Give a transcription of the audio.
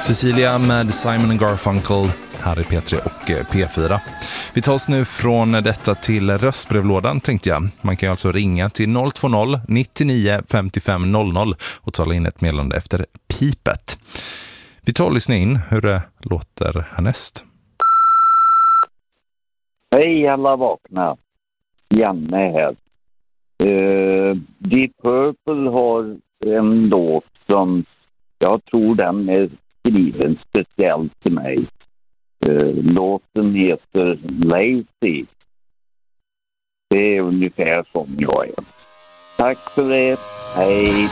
Cecilia med Simon & Garfunkel här i P3 och P4. Vi tar oss nu från detta till röstbrevlådan, tänkte jag. Man kan ju alltså ringa till 020 99 55 00 och tala in ett meddelande efter pipet. Vi tar och lyssnar in hur det låter härnäst. Hej alla vakna. Janne här. Deep Purple har en låt som jag tror den är skriven speciellt till mig. Låten heter Lazy. Det är ungefär som jag är. Tack för det. Hej.